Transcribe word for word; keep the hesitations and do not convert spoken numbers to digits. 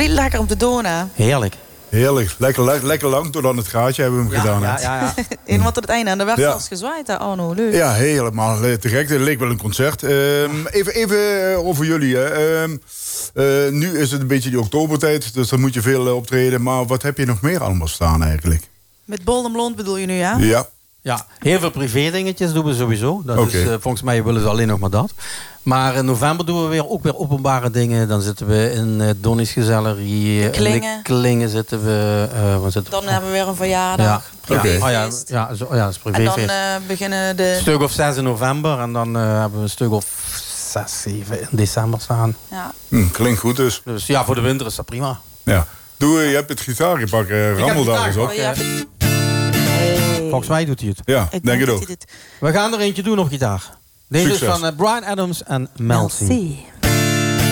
veel lekker om te doen, hè? Heerlijk. Heerlijk. Lekker, le- lekker lang tot aan het gaatje hebben we hem Ja, gedaan. ja, hè. ja, ja. Helemaal tot het einde. En er werd Ja. zelfs gezwaaid, hè, Arno. Leuk. Ja, helemaal te gek. Het leek wel een concert. Ehm, even, even over jullie. Hè. Ehm, eh, nu is het een beetje die oktobertijd, dus dan moet je veel eh, optreden. Maar wat heb je nog meer allemaal staan eigenlijk? Met Boldem Blond bedoel je nu, ja? Ja. Ja, heel veel privé dingetjes doen we sowieso. Dat Oké. is, uh, volgens mij willen ze alleen nog maar dat. Maar in november doen we weer, ook weer openbare dingen. Dan zitten we in uh, Donnie's Gezellerie. Klingen. In de Klingen zitten we. Uh, waar zitten we? Dan hebben we weer een verjaardag. Ja. Privéfeest. Oh ja, ja, zo, ja, dat is En privéfeest. dan uh, beginnen de... Een stuk of zes in november. En dan uh, hebben we een stuk of zes, zeven in december staan. Ja. Hm, klinkt goed dus. Dus ja, voor de winter is dat prima. Ja. Doe, je hebt het gitaar gepakt. Uh, rammel daar eens op. Oh, je hebt het... Hey. Volgens mij doet hij het. Ja, Ik denk het dat ook. hij dit- We gaan er eentje doen op gitaar. Deze Succes. is van uh, Bryan Adams en Mel C. Mel C.